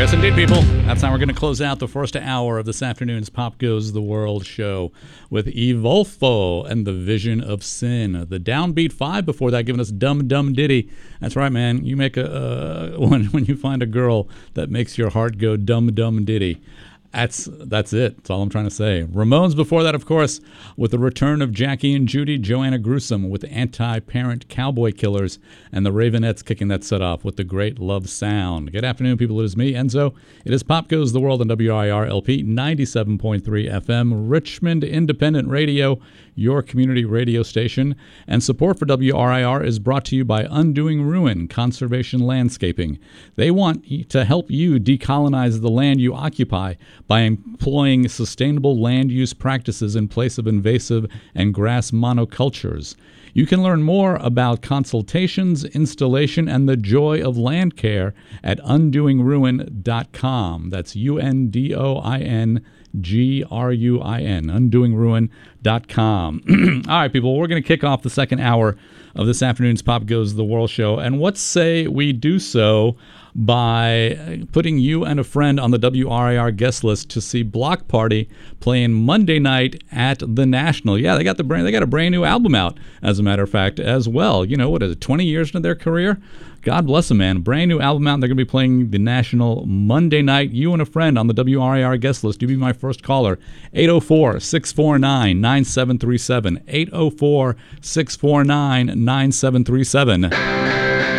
Yes, indeed, people. That's how we're going to close out the first hour of this afternoon's Pop Goes the World show with Evolfo and the Vision of Sin. The Downbeat 5 before that, giving us Dum Dum Ditty. That's right, man. You make when you find a girl that makes your heart go Dum Dum Ditty. That's it. That's all I'm trying to say. Ramones before that, of course, with the return of Jackie and Judy, Joanna Gruesome with Anti-Parent Cowboy Killers, and the Ravenettes kicking that set off with the Great Love Sound. Good afternoon, people. It is me, Enzo. It is Pop Goes the World on WIR LP 97.3 FM, Richmond Independent Radio, your community radio station. And support for WRIR is brought to you by Undoing Ruin Conservation Landscaping. They want to help you decolonize the land you occupy by employing sustainable land use practices in place of invasive and grass monocultures. You can learn more about consultations, installation, and the joy of land care at undoingruin.com. That's UNDOINGRUIN, undoingruin.com. All right, people, we're going to kick off the second hour of this afternoon's Pop Goes the World show. And what say we do so by putting you and a friend on the WRIR guest list to see Block Party playing Monday night at the National. Yeah, they got a brand new album out, as a matter of fact, as well. You know, what is it, 20 years into their career? God bless them, man. Brand new album out, and they're going to be playing the National Monday night. You and a friend on the WRIR guest list. You be my first caller. 804-649-9737. 804-649-9737.